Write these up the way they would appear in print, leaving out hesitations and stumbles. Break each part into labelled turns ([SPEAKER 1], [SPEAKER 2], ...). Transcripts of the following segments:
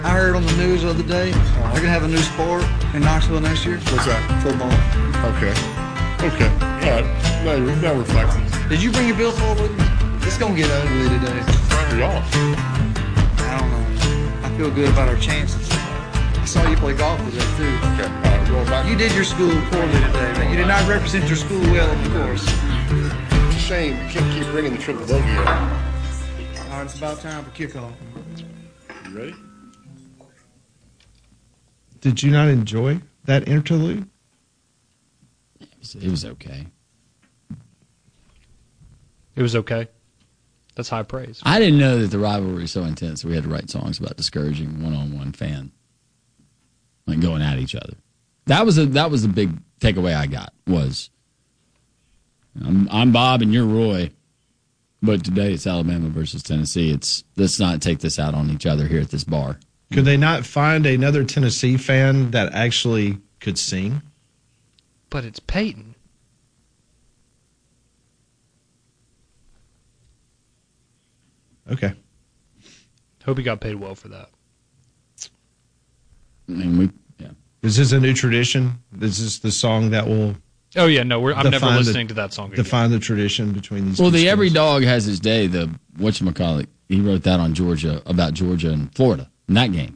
[SPEAKER 1] I heard on the news the other day, they're going to have a new sport in Knoxville next year.
[SPEAKER 2] What's that?
[SPEAKER 1] Football.
[SPEAKER 2] Okay. Yeah. That reflects it.
[SPEAKER 1] Did you bring your billfold with you? It's going to get ugly today.
[SPEAKER 2] Y'all.
[SPEAKER 1] I don't know. I feel good about our chances. I saw you play golf today, too.
[SPEAKER 2] Okay. All right, roll back.
[SPEAKER 1] You did your school poorly today, man. You did not represent your school well on the course.
[SPEAKER 2] It's a shame. You can't keep bringing the triple bogey up.
[SPEAKER 1] All right, it's about time for kickoff.
[SPEAKER 2] You ready?
[SPEAKER 3] Did you not enjoy that interlude?
[SPEAKER 4] It was okay.
[SPEAKER 5] It was okay. That's high praise.
[SPEAKER 4] I didn't know that the rivalry was so intense that we had to write songs about discouraging one-on-one fan, like going at each other. That was the big takeaway I got was, I'm Bob and you're Roy, but today it's Alabama versus Tennessee. Let's not take this out on each other here at this bar.
[SPEAKER 3] Could they not find another Tennessee fan that actually could sing?
[SPEAKER 5] But it's Peyton.
[SPEAKER 3] Okay.
[SPEAKER 5] Hope he got paid well for that.
[SPEAKER 4] I mean,
[SPEAKER 3] Is this a new tradition? Is this the song that will
[SPEAKER 5] Oh, yeah, no, I'm never listening to that song again.
[SPEAKER 3] define the tradition between these
[SPEAKER 4] well,
[SPEAKER 3] two
[SPEAKER 4] the
[SPEAKER 3] schools?
[SPEAKER 4] Every Dog Has His Day, the whatchamacallit, he wrote that on Georgia, about Georgia and Florida in that game.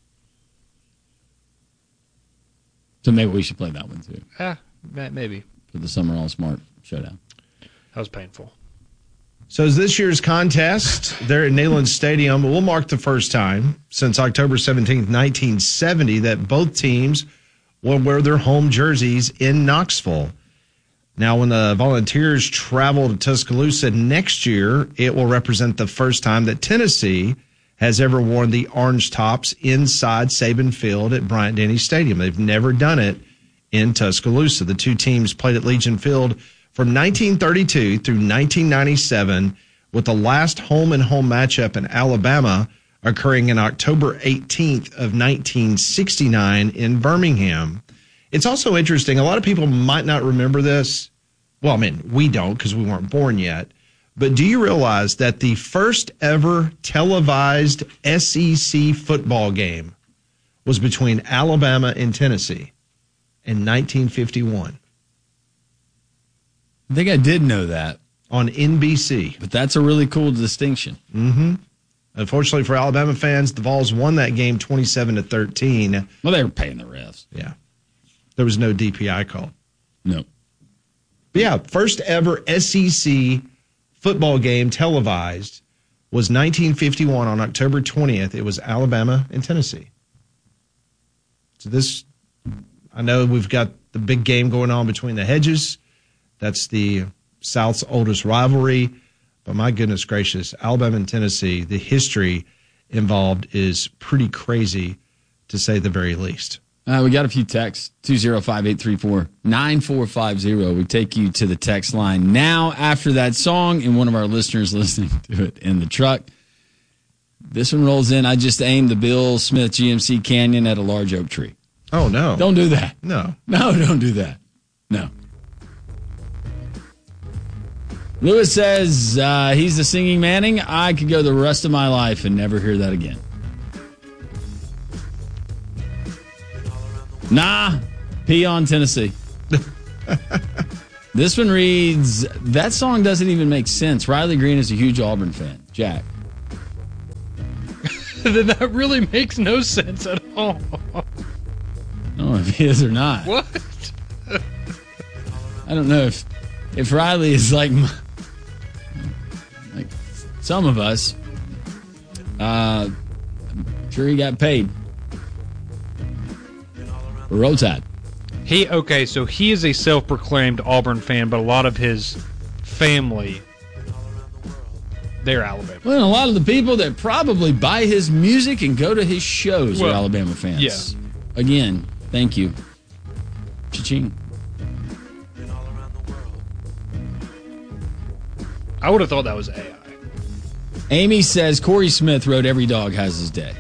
[SPEAKER 4] So maybe we should play that one too.
[SPEAKER 5] Maybe.
[SPEAKER 4] For the Summer All Smart Showdown.
[SPEAKER 5] That was painful.
[SPEAKER 3] So as this year's contest there at Neyland Stadium will mark the first time since October 17th, 1970 that both teams will wear their home jerseys in Knoxville. Now, when the Volunteers travel to Tuscaloosa next year, it will represent the first time that Tennessee has ever worn the orange tops inside Saban Field at Bryant-Denny Stadium. They've never done it in Tuscaloosa. The two teams played at Legion Field from 1932 through 1997, with the last home-and-home matchup in Alabama occurring in October 18th of 1969 in Birmingham. It's also interesting. A lot of people might not remember this. Well, I mean, we don't because we weren't born yet. But do you realize that the first ever televised SEC football game was between Alabama and Tennessee in 1951?
[SPEAKER 4] I think I did know that.
[SPEAKER 3] On NBC.
[SPEAKER 4] But that's a really cool distinction.
[SPEAKER 3] Mm-hmm. Unfortunately for Alabama fans, the Vols won that game 27-13.
[SPEAKER 4] Well, they were paying the refs.
[SPEAKER 3] Yeah. There was no DPI call.
[SPEAKER 4] No.
[SPEAKER 3] But yeah, first ever SEC football game televised was 1951 on October 20th. It was Alabama and Tennessee. So this, I know we've got the big game going on between the Hedges. That's the South's oldest rivalry. But my goodness gracious, Alabama and Tennessee, the history involved is pretty crazy, to say the very least.
[SPEAKER 4] We got a few texts, 205-834-9450. We take you to the text line now after that song and one of our listeners listening to it in the truck. This one rolls in. I just aimed the Bill Smith GMC Canyon at a large oak tree.
[SPEAKER 3] Oh, no.
[SPEAKER 4] Don't do that.
[SPEAKER 3] No.
[SPEAKER 4] No, don't do that. No. Lewis says he's the singing Manning. I could go the rest of my life and never hear that again. Nah, pee on Tennessee. This one reads, that song doesn't even make sense. Riley Green is a huge Auburn fan. Jack.
[SPEAKER 5] That really makes no sense at all.
[SPEAKER 4] I don't know if he is or not.
[SPEAKER 5] What?
[SPEAKER 4] I don't know if Riley is like some of us. I'm sure he got paid. Roll Tide.
[SPEAKER 5] So he is a self-proclaimed Auburn fan, but a lot of his family, they're Alabama.
[SPEAKER 4] Well, a lot of the people that probably buy his music and go to his shows are Alabama fans.
[SPEAKER 5] Yeah.
[SPEAKER 4] Again, thank you. Cha-ching.
[SPEAKER 5] I would have thought that was AI.
[SPEAKER 4] Amy says Corey Smith wrote Every Dog Has His Day.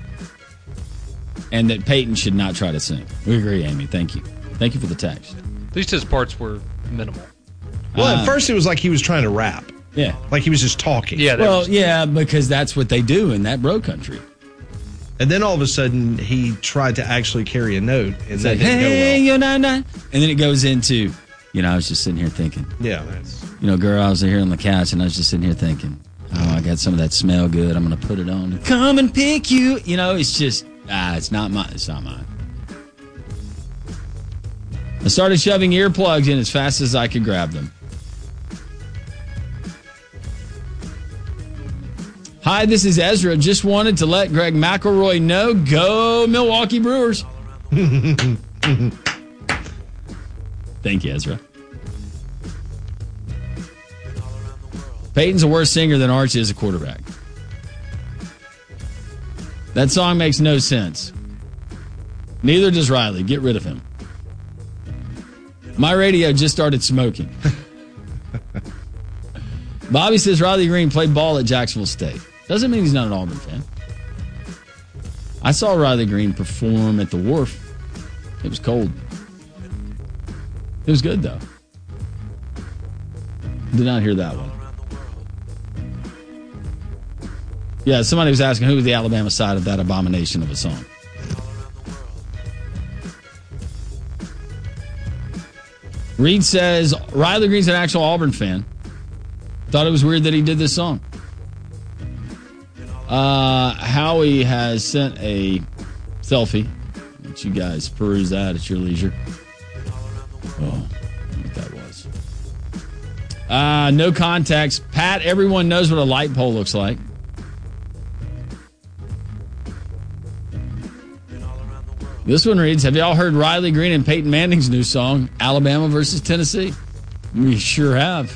[SPEAKER 4] And that Peyton should not try to sing. We agree, Amy. Thank you. Thank you for the text.
[SPEAKER 5] At least his parts were minimal.
[SPEAKER 3] Well, at first it was like he was trying to rap.
[SPEAKER 4] Yeah.
[SPEAKER 3] Like he was just talking.
[SPEAKER 5] Yeah.
[SPEAKER 4] Well, yeah, because that's what they do in that bro country.
[SPEAKER 3] And then all of a sudden, he tried to actually carry a note, and that didn't go well.
[SPEAKER 4] Hey, you're not. And then it goes into, I was just sitting here thinking.
[SPEAKER 3] Yeah, that's...
[SPEAKER 4] Girl, I was here on the couch, and I was just sitting here thinking, I got some of that smell good. I'm going to put it on. Come and pick you. It's just, it's not mine. It's not mine. I started shoving earplugs in as fast as I could grab them. Hi, this is Ezra. Just wanted to let Greg McElroy know, go Milwaukee Brewers. Thank you, Ezra. Peyton's a worse singer than Arch is a quarterback. That song makes no sense. Neither does Riley. Get rid of him. My radio just started smoking. Bobby says Riley Green played ball at Jacksonville State. Doesn't mean he's not an Auburn fan. I saw Riley Green perform at the Wharf. It was cold. It was good, though. Did not hear that one. Yeah, somebody was asking who was the Alabama side of that abomination of a song. Reed says Riley Green's an actual Auburn fan. Thought it was weird that he did this song. Howie has sent a selfie. Let you guys peruse that at your leisure. Oh, what that was. No context. Pat, everyone knows what a light pole looks like. This one reads, have y'all heard Riley Green and Peyton Manning's new song, Alabama versus Tennessee? We sure have.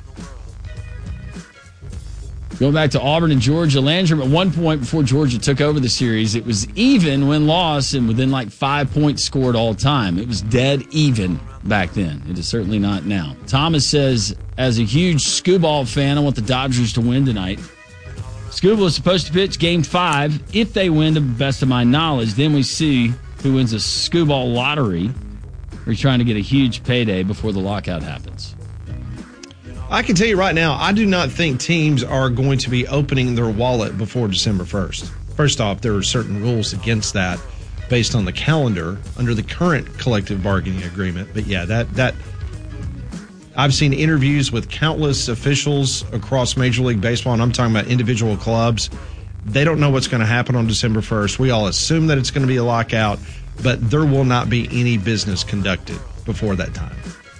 [SPEAKER 4] Going back to Auburn and Georgia, Landrum at one point before Georgia took over the series, it was even win-loss and within 5 points scored all time. It was dead even back then. It is certainly not now. Thomas says, as a huge Skubal fan, I want the Dodgers to win tonight. Skubal is supposed to pitch Game 5. If they win, to the best of my knowledge, then we see who wins a Skubal lottery. We're trying to get a huge payday before the lockout happens.
[SPEAKER 3] I can tell you right now, I do not think teams are going to be opening their wallet before December 1st. First off, there are certain rules against that based on the calendar under the current collective bargaining agreement. But yeah, that I've seen interviews with countless officials across Major League Baseball, and I'm talking about individual clubs. They don't know what's going to happen on December 1st. We all assume that it's going to be a lockout, but there will not be any business conducted before that time.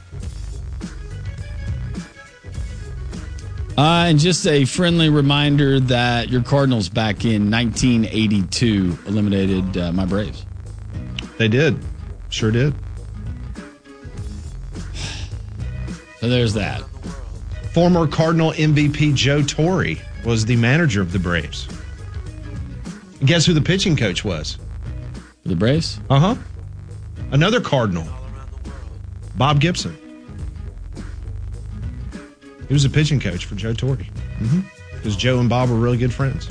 [SPEAKER 4] And just a friendly reminder that your Cardinals back in 1982 eliminated my Braves.
[SPEAKER 3] They did. Sure did.
[SPEAKER 4] So there's that.
[SPEAKER 3] Former Cardinal MVP Joe Torre was the manager of the Braves. And guess who the pitching coach was?
[SPEAKER 4] The Braves?
[SPEAKER 3] Uh-huh. Another Cardinal. Bob Gibson. He was a pitching coach for Joe Torre. Because Joe and Bob were really good friends.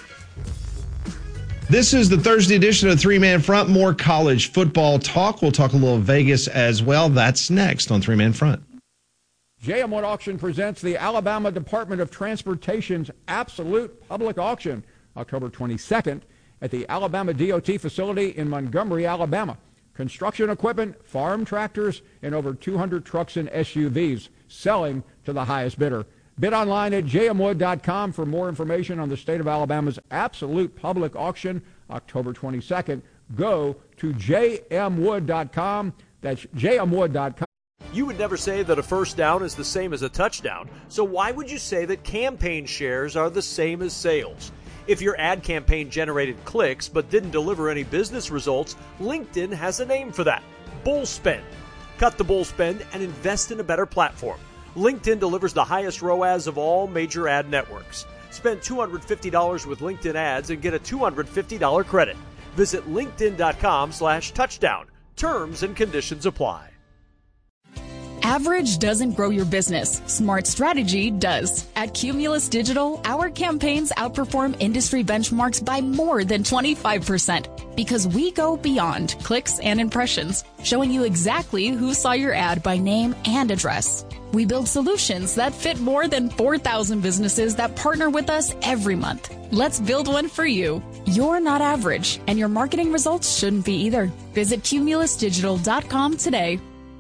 [SPEAKER 3] This is the Thursday edition of Three Man Front. More college football talk. We'll talk a little Vegas as well. That's next on Three Man Front.
[SPEAKER 6] JM Wood Auction presents the Alabama Department of Transportation's Absolute Public Auction, October 22nd at the Alabama DOT facility in Montgomery, Alabama. Construction equipment, farm tractors, and over 200 trucks and SUVs selling to the highest bidder. Bid online at jmwood.com for more information on the state of Alabama's Absolute Public Auction, October 22nd. Go to jmwood.com. That's jmwood.com.
[SPEAKER 7] You would never say that a first down is the same as a touchdown, so why would you say that campaign shares are the same as sales? If your ad campaign generated clicks but didn't deliver any business results, LinkedIn has a name for that: bull spend. Cut the bull spend and invest in a better platform. LinkedIn delivers the highest ROAS of all major ad networks. Spend $250 with LinkedIn ads and get a $250 credit. Visit linkedin.com/touchdown. Terms and conditions apply.
[SPEAKER 8] Average doesn't grow your business. Smart strategy does. At Cumulus Digital, our campaigns outperform industry benchmarks by more than 25% because we go beyond clicks and impressions, showing you exactly who saw your ad by name and address. We build solutions that fit more than 4,000 businesses that partner with us every month. Let's build one for you. You're not average, and your marketing results shouldn't be either. Visit cumulusdigital.com today.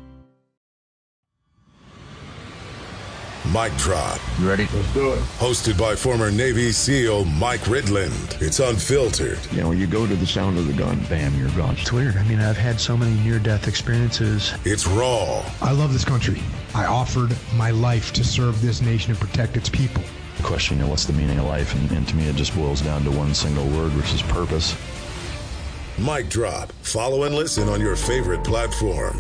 [SPEAKER 9] Mic Drop.
[SPEAKER 2] You ready? Let's do it.
[SPEAKER 9] Hosted by former Navy SEAL Mike Ridland. It's unfiltered.
[SPEAKER 10] You know, when you go to the sound of the gun, bam, you're gone.
[SPEAKER 11] It's weird. I mean, I've had so many near-death experiences.
[SPEAKER 9] It's raw.
[SPEAKER 11] I love this country. I offered my life to serve this nation and protect its people.
[SPEAKER 10] The question, you know, what's the meaning of life? And to me, it just boils down to one single word, which is purpose.
[SPEAKER 9] Mic Drop. Follow and listen on your favorite platform.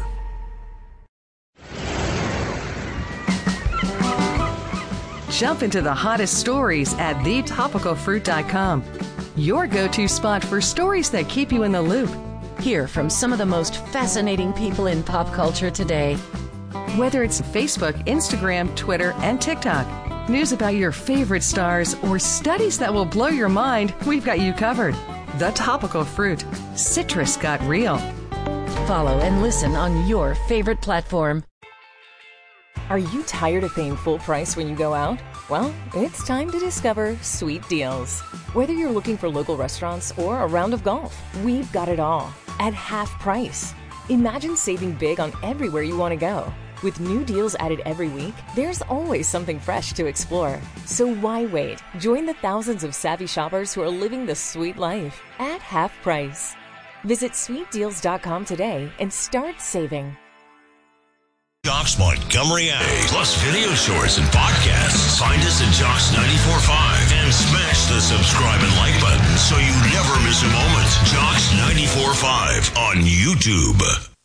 [SPEAKER 12] Jump into the hottest stories at thetopicalfruit.com. Your go-to spot for stories that keep you in the loop.
[SPEAKER 13] Hear from some of the most fascinating people in pop culture today.
[SPEAKER 12] Whether it's Facebook, Instagram, Twitter, and TikTok, news about your favorite stars, or studies that will blow your mind, we've got you covered. The Topical Fruit. Citrus got real.
[SPEAKER 13] Follow and listen on your favorite platform.
[SPEAKER 14] Are you tired of paying full price when you go out? Well, it's time to discover Sweet Deals. Whether you're looking for local restaurants or a round of golf, we've got it all at half price. Imagine saving big on everywhere you want to go. With new deals added every week, there's always something fresh to explore. So why wait? Join the thousands of savvy shoppers who are living the sweet life at half price. Visit sweetdeals.com today and start saving.
[SPEAKER 15] Jocks Montgomery Ag, plus video shorts and podcasts. Find us at Jocks 94.5 and smash the subscribe and like button so you never miss a moment. Jocks 94.5 on YouTube.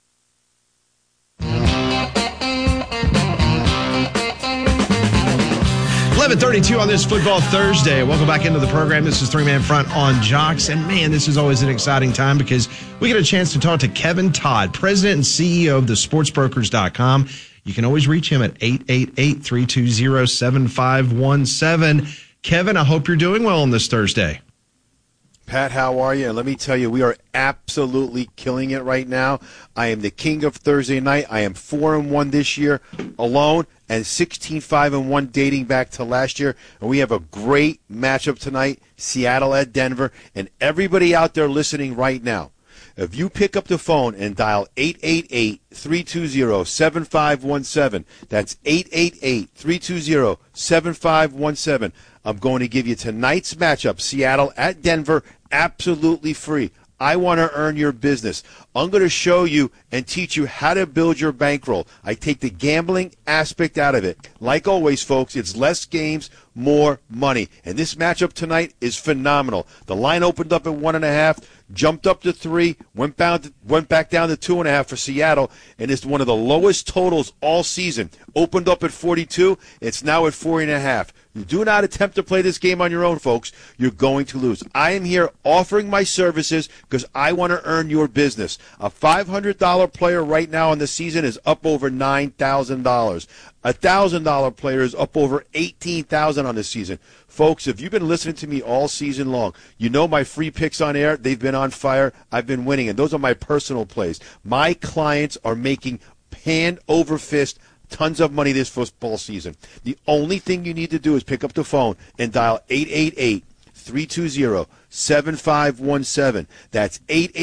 [SPEAKER 3] 11:32 on this Football Thursday. Welcome back into the program. This is Three Man Front on Jocks. And man, this is always an exciting time because we get a chance to talk to Kevin Todd, President and CEO of thesportsbrokers.com. You can always reach him at 888-320-7517. Kevin, I hope you're doing well on this Thursday.
[SPEAKER 16] Pat, how are you? And let me tell you, we are absolutely killing it right now. I am the king of Thursday night. I am 4-1 this year alone and 16-5-1 dating back to last year. And we have a great matchup tonight, Seattle at Denver. And everybody out there listening right now, if you pick up the phone and dial 888-320-7517, that's 888-320-7517, I'm going to give you tonight's matchup, Seattle at Denver, absolutely free. I want to earn your business. I'm going to show you and teach you how to build your bankroll. I take the gambling aspect out of it. Like always, folks, it's less games, more money. And this matchup tonight is phenomenal. The line opened up at 1.5, jumped up to 3, went back down to 2.5 for Seattle, and it's one of the lowest totals all season. Opened up at 42, it's now at 40.5. Do not attempt to play this game on your own, folks. You're going to lose. I am here offering my services because I want to earn your business. A $500 player right now in the season is up over $9,000. A $1,000 player is up over $18,000 on the season. Folks, if you've been listening to me all season long, you know my free picks on air. They've been on fire. I've been winning, and those are my personal plays. My clients are making hand over fist tons of money this football season. The only thing you need to do is pick up the phone and dial 888-320-7517. That's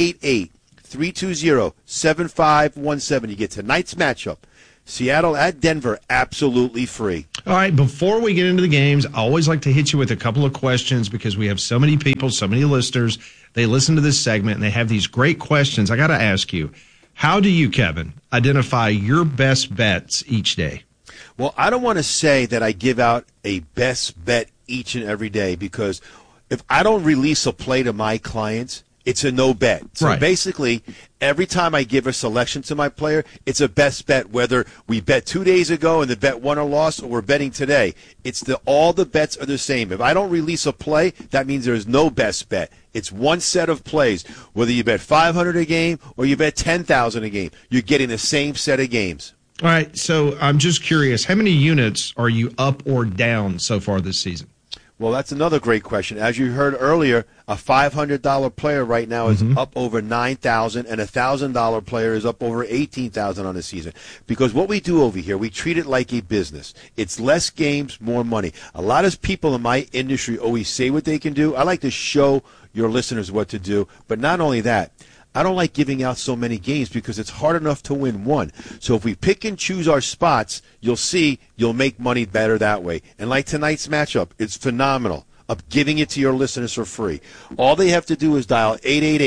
[SPEAKER 16] 888-320-7517. You get tonight's matchup. Seattle at Denver, absolutely free.
[SPEAKER 3] All right, before we get into the games, I always like to hit you with a couple of questions because we have so many people, so many listeners. They listen to this segment, and they have these great questions. I got to ask you, how do you, Kevin, identify your best bets each day?
[SPEAKER 16] Well, I don't want to say that I give out a best bet each and every day because if I don't release a play to my clients, it's a no bet. So basically, every time I give a selection to my player, it's a best bet, whether we bet 2 days ago and the bet won or lost, or we're betting today. All the bets are the same. If I don't release a play, that means there's no best bet. It's one set of plays. Whether you bet 500 a game or you bet 10,000 a game, you're getting the same set of games.
[SPEAKER 3] All right, so I'm just curious, how many units are you up or down so far this season?
[SPEAKER 16] Well, that's another great question. As you heard earlier, a $500 player right now is up over $9,000, and a $1,000 player is up over $18,000 on the season. Because what we do over here, we treat it like a business. It's less games, more money. A lot of people in my industry always say what they can do. I like to show your listeners what to do. But not only that, I don't like giving out so many games because it's hard enough to win one. So if we pick and choose our spots, you'll see you'll make money better that way. And like tonight's matchup, it's phenomenal. I'm giving it to your listeners for free. All they have to do is dial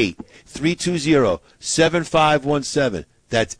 [SPEAKER 16] 888-320-7517. That's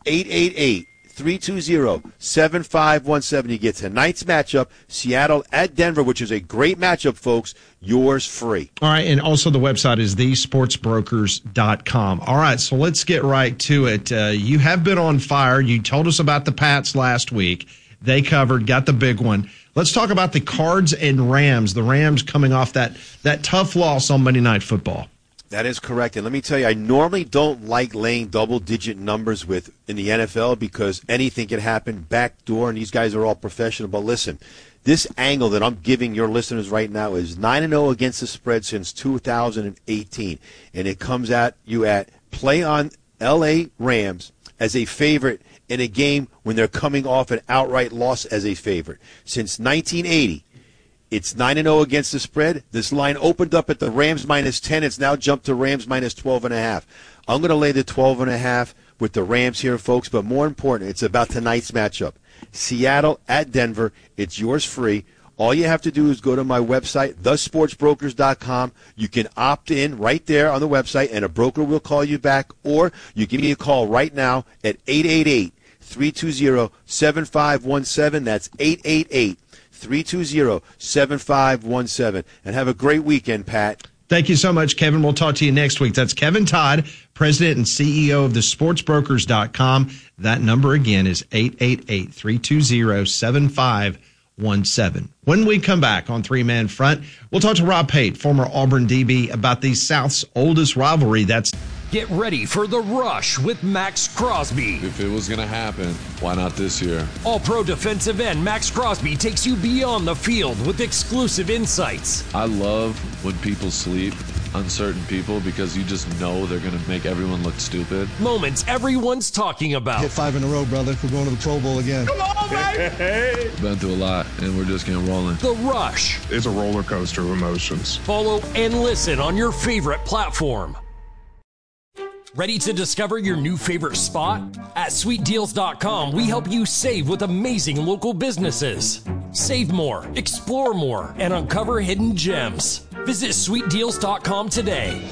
[SPEAKER 16] 888-320-7517. You get tonight's matchup, Seattle at Denver, which is a great matchup, folks. Yours free.
[SPEAKER 3] All right, and also the website is thesportsbrokers.com. All right, so let's get right to it. You have been on fire. You told us about the Pats last week. They covered, got the big one. Let's talk about the Cards and Rams. The Rams coming off that tough loss on Monday Night Football.
[SPEAKER 16] That is correct. And let me tell you, I normally don't like laying double-digit numbers in the NFL because anything can happen backdoor, and these guys are all professional. But listen, this angle that I'm giving your listeners right now is 9-0 against the spread since 2018. And it comes at you at play on L.A. Rams as a favorite in a game when they're coming off an outright loss as a favorite. Since 1980, it's 9-0 against the spread. This line opened up at the Rams -10. It's now jumped to Rams -12.5. I'm going to lay the 12.5 with the Rams here, folks. But more important, it's about tonight's matchup. Seattle at Denver. It's yours free. All you have to do is go to my website, thesportsbrokers.com. You can opt in right there on the website, and a broker will call you back. Or you give me a call right now at 888-320-7517. That's 888-320-7517. And have a great weekend, Pat.
[SPEAKER 3] Thank you so much, Kevin. We'll talk to you next week. That's Kevin Todd, President and CEO of thesportsbrokers.com. That number again is 888-320-7517. When we come back on Three Man Front, we'll talk to Rob Pate, former Auburn DB, about the South's oldest rivalry.
[SPEAKER 17] Get ready for The Rush with Max Crosby.
[SPEAKER 18] If it was going to happen, why not this year?
[SPEAKER 17] All-pro defensive end Max Crosby takes you beyond the field with exclusive insights.
[SPEAKER 18] I love when people sleep on certain people because you just know they're going to make everyone look stupid.
[SPEAKER 17] Moments everyone's talking about.
[SPEAKER 19] Hit 5 in a row, brother. We're going to the Pro Bowl again.
[SPEAKER 17] Come on, baby!
[SPEAKER 18] Been through a lot, and we're just getting rolling.
[SPEAKER 17] The Rush.
[SPEAKER 20] It's a roller coaster of emotions.
[SPEAKER 17] Follow and listen on your favorite platform. Ready to discover your new favorite spot? At SweetDeals.com, we help you save with amazing local businesses. Save more, explore more, and uncover hidden gems. Visit SweetDeals.com today.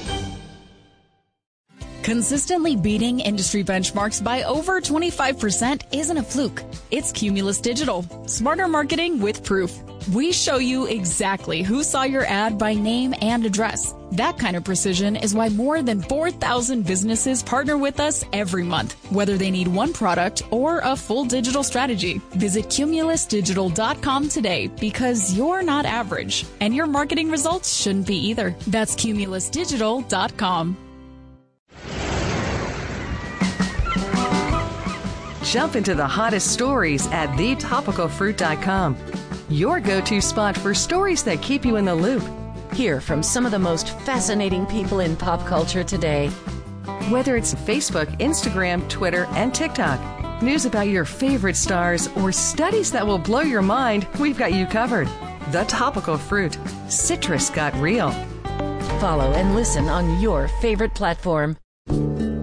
[SPEAKER 8] Consistently beating industry benchmarks by over 25% isn't a fluke. It's Cumulus Digital. Smarter marketing with proof. We show you exactly who saw your ad by name and address. That kind of precision is why more than 4,000 businesses partner with us every month, whether they need one product or a full digital strategy. Visit CumulusDigital.com today because you're not average, and your marketing results shouldn't be either. That's CumulusDigital.com.
[SPEAKER 12] Jump into the hottest stories at thetopicalfruit.com. Your go-to spot for stories that keep you in the loop.
[SPEAKER 13] Hear from some of the most fascinating people in pop culture today.
[SPEAKER 12] Whether it's Facebook, Instagram, Twitter, and TikTok, news about your favorite stars, or studies that will blow your mind, we've got you covered. The Topical Fruit. Citrus got real.
[SPEAKER 13] Follow and listen on your favorite platform.